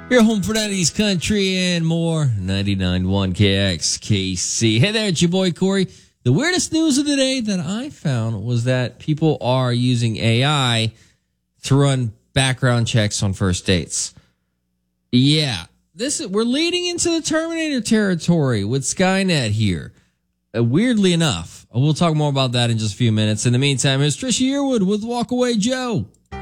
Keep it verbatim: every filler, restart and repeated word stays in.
Your home for nineties country and more. ninety-nine point one K X K C. Hey there, it's your boy Corey. The weirdest news of the day that I found was that people are using A I to run background checks on first dates. Yeah, this is, we're leading into the Terminator territory with Skynet here. Uh, weirdly enough, we'll talk more about that in just a few minutes. In the meantime, it's Trisha Yearwood with Walk Away Joe.